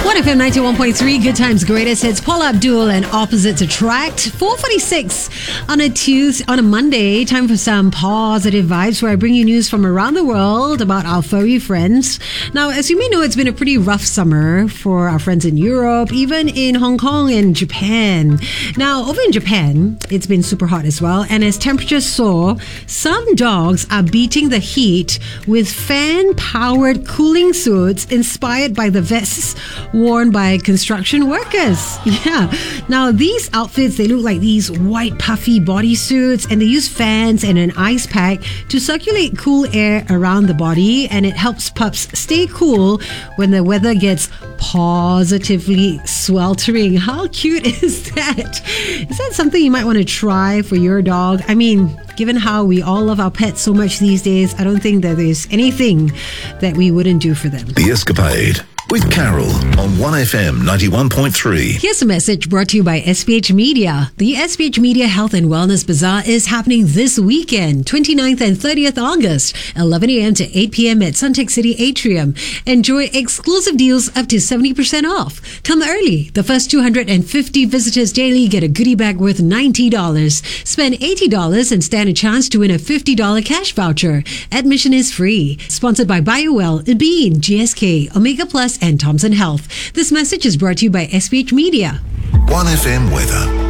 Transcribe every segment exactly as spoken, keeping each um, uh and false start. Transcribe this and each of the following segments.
one F M ninety-one point three, Good Times, Greatest Hits. Paula Abdul and Opposites Attract. four forty-six on a Tuesday, on a Monday. Time for some positive vibes where I bring you news from around the world about our furry friends. Now, as you may know, it's been a pretty rough summer for our friends in Europe, even in Hong Kong and Japan. Now, over in Japan, it's been super hot as well. And as temperatures soar, some dogs are beating the heat with fan-powered cooling suits inspired by the vests worn by construction workers. Yeah. Now, these outfits, they look like these white puffy bodysuits, and they use fans and an ice pack to circulate cool air around the body, and it helps pups stay cool when the weather gets positively sweltering. How cute is that? Is that something you might want to try for your dog? I mean, given how we all love our pets so much these days, I don't think that there's anything that we wouldn't do for them. The Escapade with Carol on one F M ninety-one point three. Here's a message brought to you by S P H Media. The S P H Media Health and Wellness Bazaar is happening this weekend, twenty-ninth and thirtieth August, eleven a.m. to eight p.m. at Suntec City Atrium. Enjoy exclusive deals up to seventy percent off. Come early. The first two hundred fifty visitors daily get a goodie bag worth ninety dollars. Spend eighty dollars and stand a chance to win a fifty dollars cash voucher. Admission is free. Sponsored by BioWell, Bean, G S K, Omega Plus, and Thompson Health. This message is brought to you by S P H Media. one F M weather.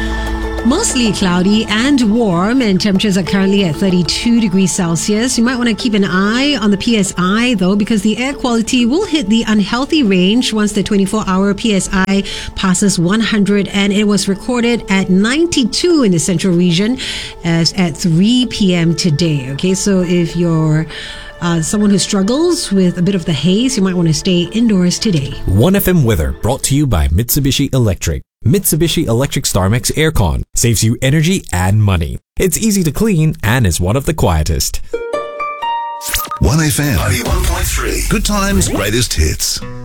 Mostly cloudy and warm, and temperatures are currently at thirty-two degrees Celsius. You might want to keep an eye on the P S I though, because the air quality will hit the unhealthy range once the twenty-four hour P S I passes one hundred, and it was recorded at ninety-two in the central region as at three p.m. today. Okay, so if you're Uh, someone who struggles with a bit of the haze, you might want to stay indoors today. one F M weather brought to you by Mitsubishi Electric. Mitsubishi Electric StarMax Aircon saves you energy and money. It's easy to clean and is one of the quietest. one F M ninety-one point three. Good Times, Greatest Hits.